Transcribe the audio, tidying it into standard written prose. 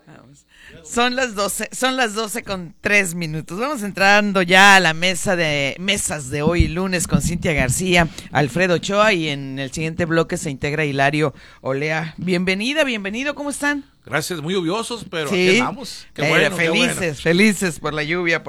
Vamos. Son las 12 con 3 minutos. Vamos entrando ya a la mesas de hoy lunes con Cintia García, Alfredo Ochoa, y en el siguiente bloque se integra Hilario Olea. Bienvenido, ¿cómo están? Gracias, muy lluviosos, pero Sí, aquí andamos. Qué bueno, felices por la lluvia.